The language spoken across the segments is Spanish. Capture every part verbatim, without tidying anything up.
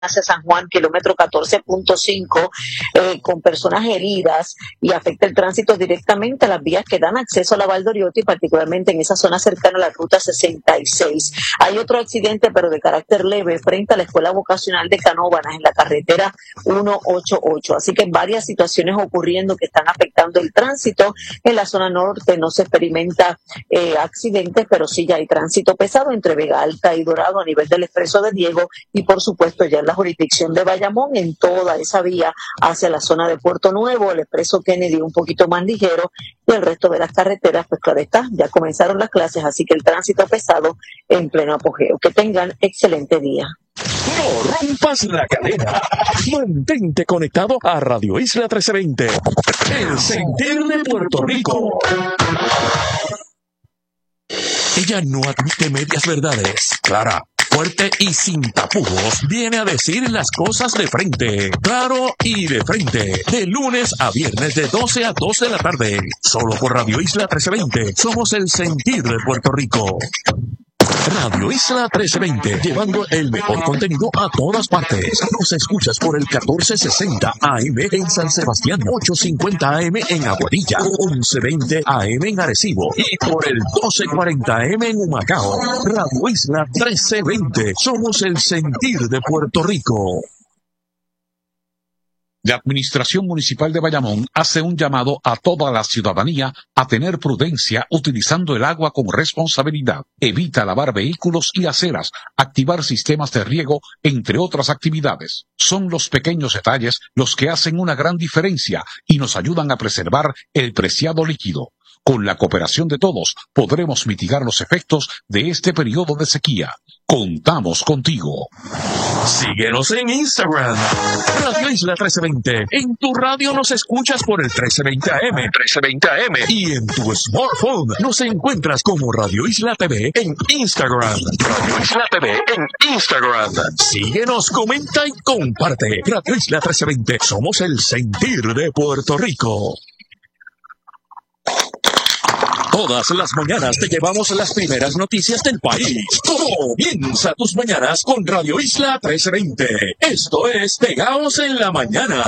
hacia San Juan, kilómetro catorce punto cinco, eh, con personas heridas, y afecta el tránsito directamente a las vías que dan acceso a la Valdoriotti, particularmente en esa zona cercana a la ruta sesenta y seis. Hay otro accidente, pero de carácter leve, frente a la Escuela Vocacional de Canóvanas, en la carretera ciento ochenta y ocho. Así que varias situaciones ocurriendo que están afectando el tránsito. En la zona norte no se experimenta eh, accidentes, pero sí ya hay tránsito pesado entre Vega Alta y Dorado a nivel del Expreso de Diego, y por supuesto ya en la jurisdicción de Bayamón, en toda esa vía hacia la zona de Puerto Nuevo, el Expreso Kennedy un poquito más ligero, y el resto de las carreteras, pues claro está, ya comenzaron las clases, así que el tránsito pesado en pleno apogeo. Que tengan excelente día. No rompas la cadena. Mantente conectado a Radio Isla trece veinte, el sentir de Puerto Rico. Ella no admite medias verdades. Clara, fuerte y sin tapujos, viene a decir las cosas de frente. Claro y de frente. De lunes a viernes de doce a dos de la tarde. Solo por Radio Isla trece veinte. Somos el sentir de Puerto Rico. Radio Isla trece veinte, llevando el mejor contenido a todas partes. Nos escuchas por el catorce sesenta A M en San Sebastián, ochocientos cincuenta A M en Aguadilla, once veinte A M en Arecibo y por el doce cuarenta A M en Humacao. Radio Isla trece veinte, somos el sentir de Puerto Rico. La Administración Municipal de Bayamón hace un llamado a toda la ciudadanía a tener prudencia utilizando el agua con responsabilidad. Evita lavar vehículos y aceras, activar sistemas de riego, entre otras actividades. Son los pequeños detalles los que hacen una gran diferencia y nos ayudan a preservar el preciado líquido. Con la cooperación de todos, podremos mitigar los efectos de este periodo de sequía. Contamos contigo. Síguenos en Instagram, Radio Isla trece veinte. En tu radio nos escuchas por el trece veinte A M, trece veinte A M. Y en tu smartphone nos encuentras como Radio Isla T V en Instagram. Radio Isla T V en Instagram. Síguenos, comenta y comparte. Radio Isla trece veinte. Somos el sentir de Puerto Rico. Todas las mañanas te llevamos las primeras noticias del país. Comienza tus mañanas con Radio Isla trece veinte. Esto es Pegados en la Mañana.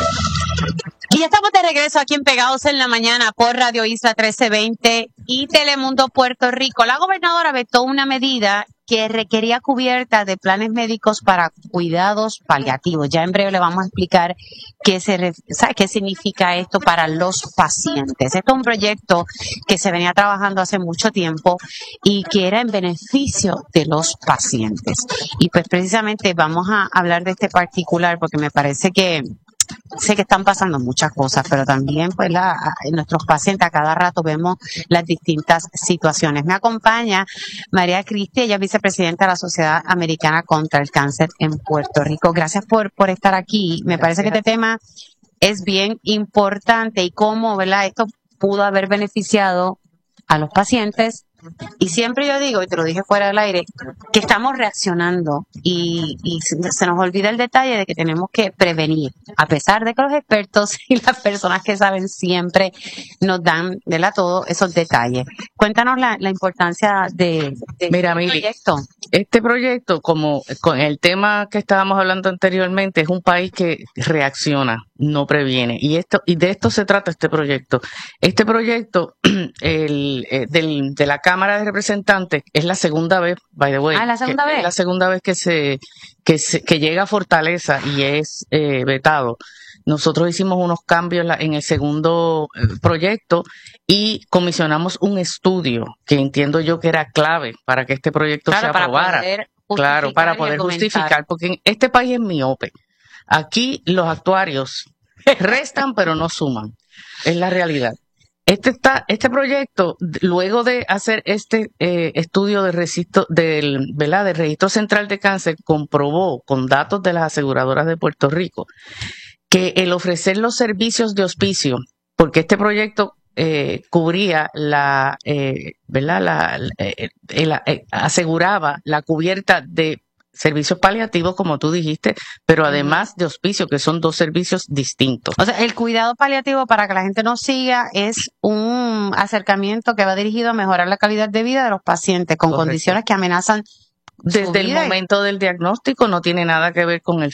Y ya estamos de regreso aquí en Pegados en la Mañana por Radio Isla trece veinte y Telemundo Puerto Rico. La gobernadora vetó una medida que requería cubierta de planes médicos para cuidados paliativos. Ya en breve le vamos a explicar qué, se, qué significa esto para los pacientes. Esto es un proyecto que se venía trabajando hace mucho tiempo y que era en beneficio de los pacientes. Y pues precisamente vamos a hablar de este particular porque me parece que sé que están pasando muchas cosas, pero también pues la, nuestros pacientes a cada rato vemos las distintas situaciones. Me acompaña María Cristi, ella es vicepresidenta de la Sociedad Americana contra el Cáncer en Puerto Rico. Gracias por, por estar aquí. Me parece que este tema es bien importante y cómo, ¿verdad?, esto pudo haber beneficiado a los pacientes. Y siempre yo digo, y te lo dije fuera del aire, que estamos reaccionando y, y se nos olvida el detalle de que tenemos que prevenir, a pesar de que los expertos y las personas que saben siempre nos dan de la todo esos detalles. Cuéntanos la, la importancia de, de Mira, este Mili, proyecto. Este proyecto, como con el tema que estábamos hablando anteriormente, es un país que reacciona, no previene. Y esto y de esto se trata este proyecto. Este proyecto el, el del, de la Cámara de Representantes es la segunda vez, by the way. Ah, la segunda vez. Es la segunda vez que se que se, que llega a Fortaleza y es eh, vetado. Nosotros hicimos unos cambios en el segundo proyecto y comisionamos un estudio que entiendo yo que era clave para que este proyecto claro, se para aprobara. Poder claro, para poder justificar, porque en este país es miope. Aquí los actuarios restan pero no suman. Es la realidad. Este está, este proyecto, luego de hacer este eh, estudio de registro del, ¿verdad?, del Registro Central de Cáncer, comprobó con datos de las aseguradoras de Puerto Rico que el ofrecer los servicios de hospicio, porque este proyecto eh, cubría la, eh, ¿verdad?, la, eh, eh, eh, aseguraba la cubierta de servicios paliativos, como tú dijiste, pero además de hospicio, que son dos servicios distintos. O sea, el cuidado paliativo, para que la gente nos siga, es un acercamiento que va dirigido a mejorar la calidad de vida de los pacientes con Correcto. condiciones que amenazan Desde el momento del diagnóstico no tiene nada que ver con el